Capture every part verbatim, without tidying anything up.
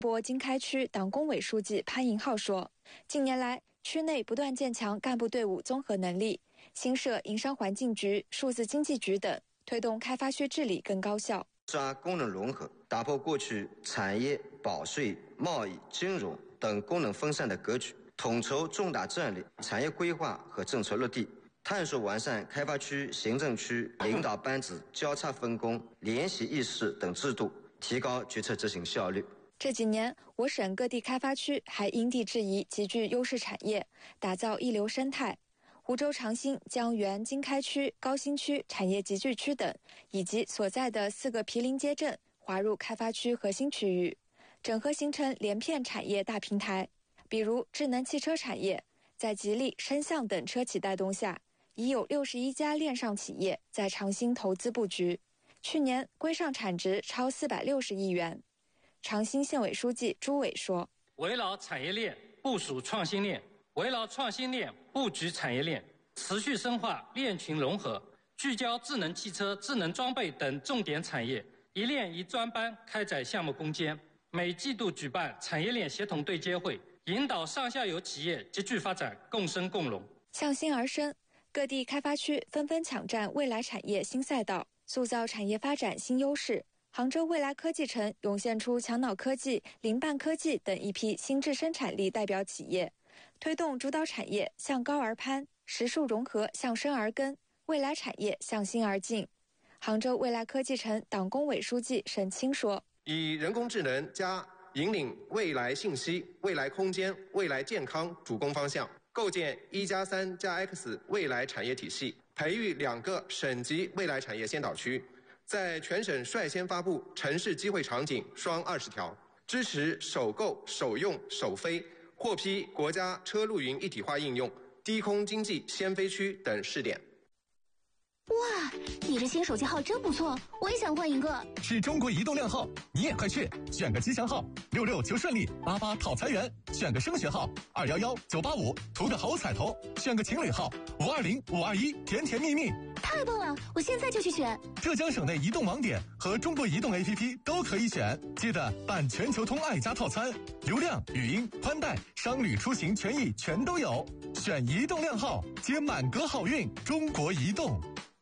波经开区党工委书记潘银浩说，近年来区内不断建强干部队伍综合能力，新设营商环境局、数字经济局等，推动开发区治理更高效。 抓功能融合，打破过去产业、保税、贸易、金融等功能分散的格局，统筹重大战略、产业规划和政策落地，探索完善开发区行政区领导班子交叉分工、联席议事等制度，提高决策执行效率。 这几年，我省各地开发区还因地制宜集聚优势产业，打造一流生态。湖州长兴将原经开区、高新区产业集聚区等，以及所在的四个毗邻街镇划入开发区核心区域，整合形成连片产业大平台。比如智能汽车产业，在吉利、深象等车企带动下，已有六十一家链上企业在长兴投资布局，去年规上产值超四百六十亿元。长兴县委书记朱伟说， 围绕产业链部署创新链，围绕创新链布局产业链，持续深化链群融合，聚焦智能汽车、智能装备等重点产业，一链一专班开展项目攻坚，每季度举办产业链协同对接会，引导上下游企业集聚发展，共生共荣。 向心而生，各地开发区纷纷抢占未来产业新赛道，塑造产业发展新优势。杭州未来科技城涌现出强脑科技、零半科技等一批新质生产力代表企业，推动主导产业向高而攀，实数融合向深而根，未来产业向新而进。杭州未来科技城党工委书记沈清说， 以人工智能加引领未来信息、未来空间、未来健康主攻方向，构建一加三加 X 未来产业体系，培育两个省级未来产业先导区，在全省率先发布城市机会场景双二十条，支持首购、首用、首飞，获批国家车路云一体化应用、低空经济先飞区等试点。 哇，你这新手机号真不错，我也想换一个。 是中国移动靓号，你也快去选个吉祥号，六六求顺利，八八讨财源；选个升学号，二幺幺九八五图个好彩头；选个情侣号，五二零五二一甜甜蜜蜜。 太棒了，我现在就去选。 浙江省内移动网点和中国移动 A P P 都可以选，记得办全球通爱家套餐，流量、语音、宽带、商旅出行权益全都有。选移动靓号，接满格好运。中国移动。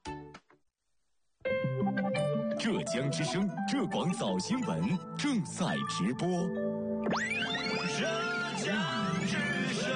浙江之声浙广早新闻正在直播。 浙江之声。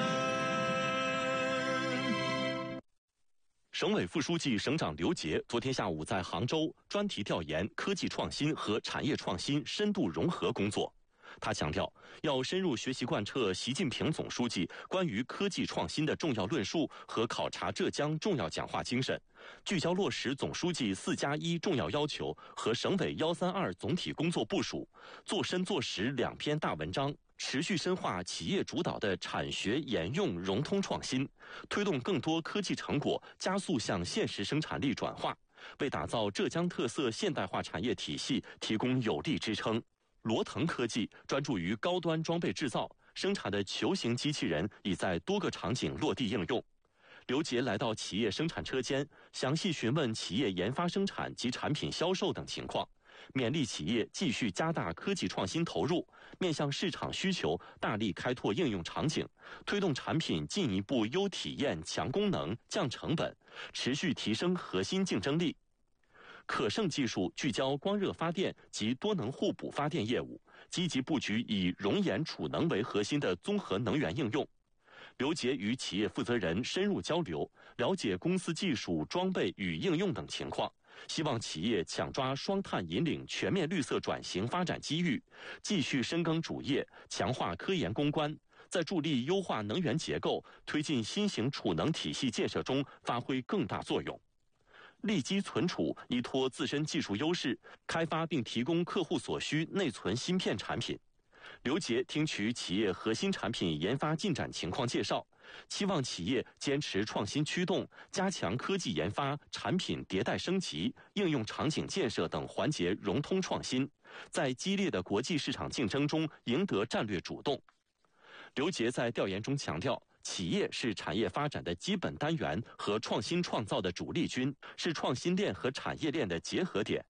省委副书记、省长刘杰昨天下午在杭州专题调研科技创新和产业创新深度融合工作。他强调，要深入学习贯彻习近平总书记关于科技创新的重要论述和考察浙江重要讲话精神，聚焦落实总书记四加一重要要求和省委幺三二总体工作部署，做深做实两篇大文章，持续深化企业主导的产学研用融通创新，推动更多科技成果加速向现实生产力转化，为打造浙江特色现代化产业体系提供有力支撑。罗腾科技专注于高端装备制造，生产的球形机器人已在多个场景落地应用。刘杰来到企业生产车间，详细询问企业研发生产及产品销售等情况，勉励企业继续加大科技创新投入，面向市场需求大力开拓应用场景，推动产品进一步优体验、强功能、降成本，持续提升核心竞争力。可盛技术聚焦光热发电及多能互补发电业务，积极布局以熔岩储能为核心的综合能源应用。刘杰与企业负责人深入交流，了解公司技术、装备与应用等情况，希望企业抢抓双碳引领全面绿色转型发展机遇，继续深耕主业，强化科研攻关，在助力优化能源结构、推进新型储能体系建设中发挥更大作用。立基存储依托自身技术优势，开发并提供客户所需内存芯片产品。刘杰听取企业核心产品研发进展情况介绍，期望企业坚持创新驱动，加强科技研发、产品迭代升级、应用场景建设等环节融通创新，在激烈的国际市场竞争中赢得战略主动。刘杰在调研中强调，企业是产业发展的基本单元和创新创造的主力军，是创新链和产业链的结合点。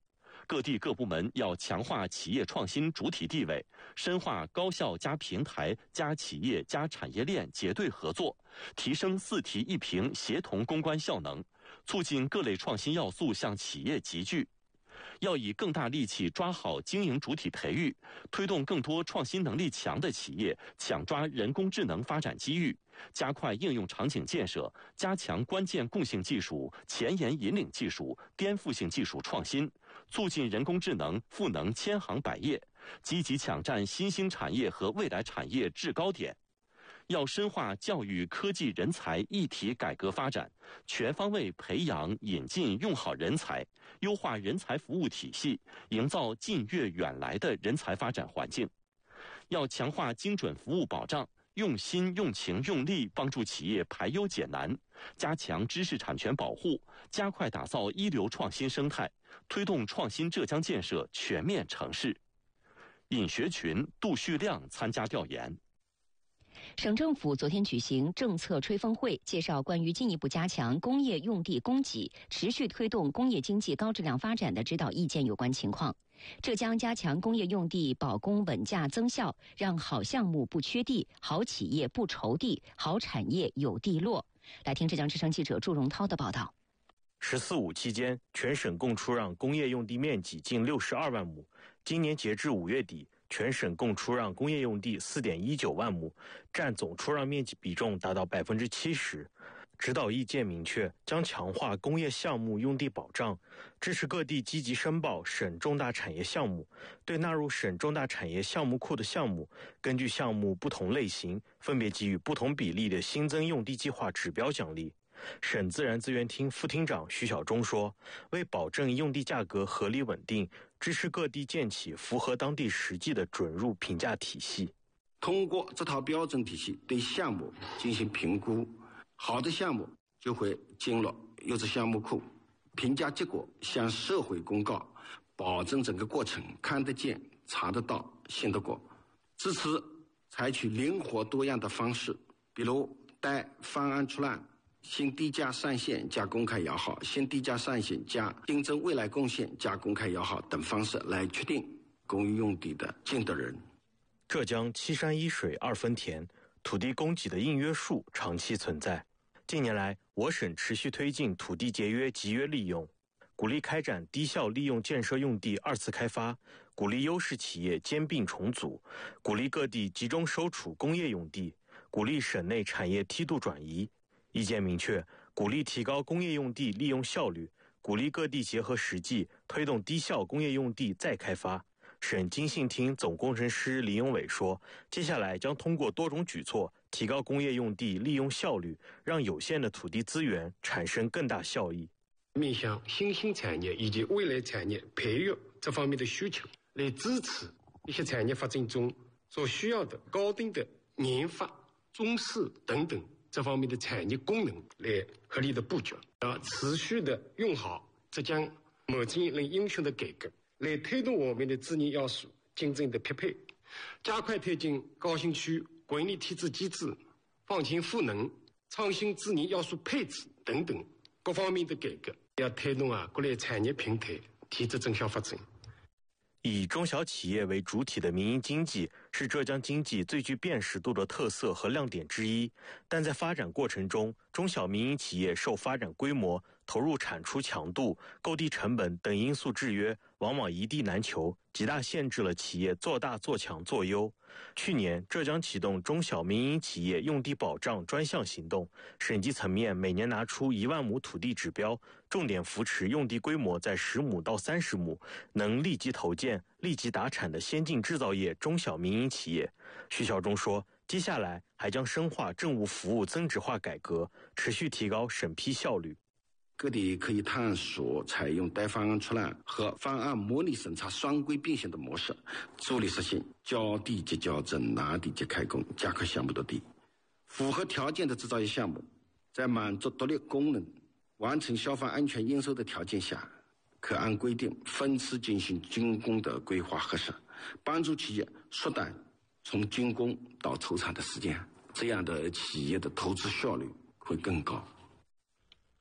各地各部门要强化企业创新主体地位，深化高校加平台加企业加产业链结对合作，提升四提一平协同攻关效能，促进各类创新要素向企业集聚。要以更大力气抓好经营主体培育，推动更多创新能力强的企业抢抓人工智能发展机遇，加快应用场景建设，加强关键共性技术、前沿引领技术、颠覆性技术创新，促进人工智能赋能千行百业，积极抢占新兴产业和未来产业制高点。要深化教育科技人才一体改革发展，全方位培养引进用好人才，优化人才服务体系，营造近悦远来的人才发展环境。要强化精准服务保障，用心用情用力帮助企业排忧解难，加强知识产权保护，加快打造一流创新生态，推动创新浙江建设全面成事。尹学群、杜旭亮参加调研。 省政府昨天举行政策吹风会，介绍关于进一步加强工业用地供给、持续推动工业经济高质量发展的指导意见有关情况。浙江加强工业用地保供稳价增效，让好项目不缺地，好企业不愁地，好产业有地落。来听浙江之声记者祝荣涛的报道。 十四五期间，全省共出让工业用地面积近六十二万亩。今年截至五月底，全省共出让工业用地 四点一九万亩，占总出让面积比重达到 百分之七十。指导意见明确，将强化工业项目用地保障，支持各地积极申报省重大产业项目，对纳入省重大产业项目库的项目，根据项目不同类型，分别给予不同比例的新增用地计划指标奖励。省自然资源厅副厅长徐晓忠说，为保证用地价格合理稳定，支持各地建起符合当地实际的准入评价体系。 通过这套标准体系对项目进行评估，好的项目就会进入优质项目库，评价结果向社会公告，保证整个过程看得见、查得到、信得过。支持采取灵活多样的方式，比如待方案出栏、新地价上线加公开摇号、新地价上线加新增未来贡献加公开摇号等方式来确定公寓用地的竞得人。 浙江七山一水二分田，土地供给的硬约束长期存在。近年来，我省持续推进土地节约集约利用，鼓励开展低效利用建设用地二次开发，鼓励优势企业兼并重组，鼓励各地集中收储工业用地，鼓励省内产业梯度转移。意见明确，鼓励提高工业用地利用效率，鼓励各地结合实际，推动低效工业用地再开发。省经信厅总工程师李永伟说，接下来将通过多种举措，提高工业用地利用效率，让有限的土地资源产生更大效益。 面向新兴产业以及未来产业培育这方面的需求，来支持一些产业发展中所需要的高端的研发、中试等等这方面的产业功能来合理的布局，要持续的用好浙江某经一轮英雄的改革，来推动我们的资源要素竞争的匹配，加快推进高新区管理体制机制、放权赋能、创新资源要素配置等等各方面的改革，要推动啊各类产业平台提质增效发展。 以中小企业为主体的民营经济是浙江经济最具辨识度的特色和亮点之一，但在发展过程中，中小民营企业受发展规模、投入产出强度、购地成本等因素制约，往往一地难求，极大限制了企业做大做强做优。去年，浙江启动中小民营企业用地保障专项行动，省级层面每年拿出一万亩土地指标，重点扶持用地规模在十亩到三十亩，能立即投建、立即达产的先进制造业中小民营企业。徐晓忠说，接下来还将深化政务服务增值化改革，持续提高审批效率。 各地可以探索采用待方案出栏和方案模拟审查双轨并行的模式，助力实现交地即交证、拿地即开工，加快项目落地。符合条件的制造业项目，在满足独立功能、完成消防安全应收的条件下，可按规定分次进行竣工的规划核实，帮助企业缩短从竣工到筹产的时间，这样的企业的投资效率会更高。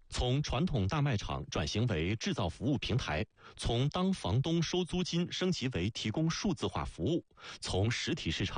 从传统大卖场转型为制造服务平台，从当房东收租金升级为提供数字化服务，从实体市场